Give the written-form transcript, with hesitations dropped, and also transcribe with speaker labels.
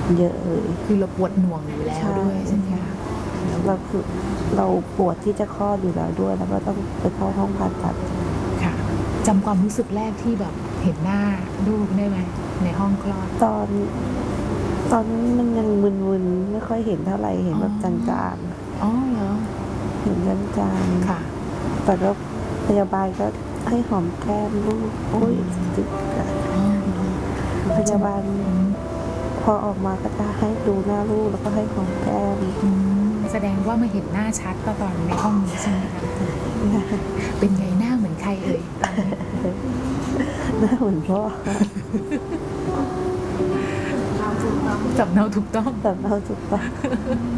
Speaker 1: เยอะเลย
Speaker 2: คือเราปวดหน่วงอยู่แล้วด้วยใช่ไหมคะ
Speaker 1: เราคือเราปวดที่จะคลอดอยู่แล้วด้วยแล้วก็ต้องไปเข้าห้องผ่าตัด
Speaker 2: ค่ะจำความรู้สึกแรกที่แบบเห็นหน้าลูกได้ไหมในห้องคลอด
Speaker 1: ตอนนั้นมันยังมึนๆไม่ค่อยเห็นเท่าไหร่เห็นแบบจาง
Speaker 2: อ๋อเหรอ
Speaker 1: ๆเห็นจางๆ
Speaker 2: ค่ะ
Speaker 1: แต่ก็พยาบาลก็ให้หอมแก้มลูกโอ้ยจิกพยาบาลพอออกมาก็จะให้ดูหน้าลูกแล้วก็ให้หอมแก้ม
Speaker 2: แสดงว่ามาเห็นหน้าชัดตอนในห้องนี้ใช่ไหมคะเป็นไงหน้าเหมือนใครเอ่ยตอนนี้
Speaker 1: หน้าเหมือนพ่อ
Speaker 2: จับเนาถูกต้อง
Speaker 1: แต่เราจุดต้อง